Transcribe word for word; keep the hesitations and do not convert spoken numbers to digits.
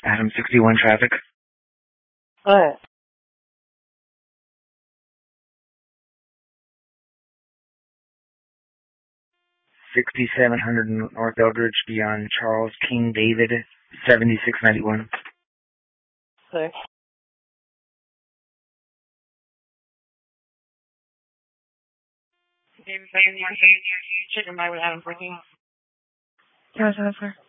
Adam sixty-one traffic. What? sixty-seven hundred North Eldridge beyond Charles King David, seventy-six ninety-one. Okay. Chicken pie with Adam for me. Can I send it for?